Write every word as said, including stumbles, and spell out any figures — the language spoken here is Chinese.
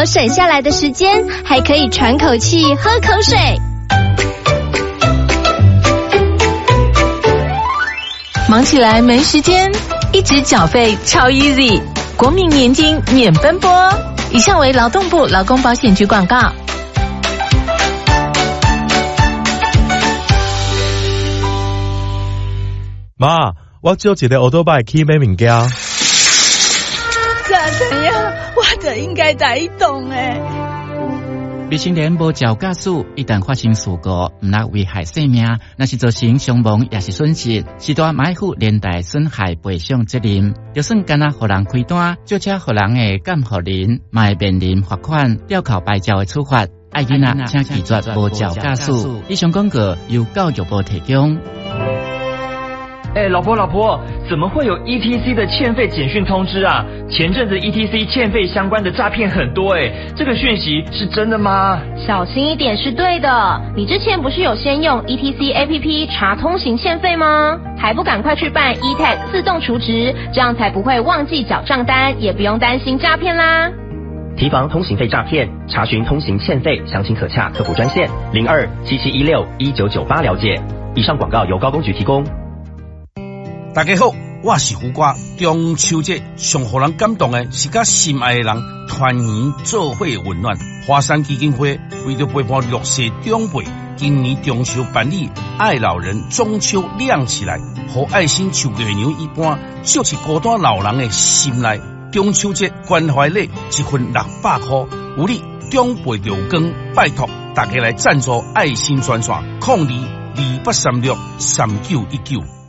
活省下来的时间，还可以喘口气、喝口水。 忙起来没时间，一直缴费超 easy， 国民年金免奔波。以上为劳动部劳工保险局广告。 妈，我借一个奥多拜去买物件。 咋怎样？我就应该在移动诶。 未成年无照驾驶，一旦发生事故，唔能危害生命，那是造成伤亡也是损失，是大买负连带损害赔偿责任。就算干那互人开单，就车互人诶监护人，嘛会面临罚款、吊扣牌照诶处罚。爱囡仔请记住无照驾驶。以上广告由教育部提供。 哎，老婆老婆，怎么会有 E T C 的欠费简讯通知啊？前阵子 E T C 欠费相关的诈骗很多哎，这个讯息是真的吗？ 小心一点是对的。你之前不是有先用 E T C A P P 查通行欠费吗？还不赶快去办 E T A G 自动储值，这样才不会忘记缴账单，也不用担心诈骗啦。 提防通行费诈骗，查询通行欠费，详情可洽客服专线零二七七一六一九九八了解。以上广告由高工局提供。 大家好，我是胡瓜。中秋节上互人感动的是甲心爱的人团圆做伙温暖。华山基金会为着陪伴弱势长辈，今年中秋办理爱老人中秋亮起来，和爱心像月娘一般，照进孤单老人的心内。中秋节关怀礼一份六百块，有你长辈着有光，拜托大家来赞助爱心专线，零二二八三六三九一九。